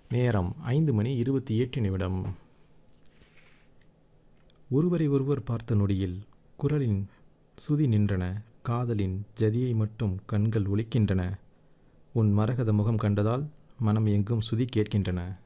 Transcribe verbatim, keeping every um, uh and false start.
நேரம் ஐந்து மணி இருபத்தி எட்டு நிமிடம். ஒருவரை ஒருவர் பார்த்த நொடியில் குரலின் சுதி நின்றன. காதலின் ஜதியை மட்டும் கண்கள் ஒலிக்கின்றன. உன் மரகத முகம் கண்டதால் மனம் எங்கும் சுதி கேட்கின்றன.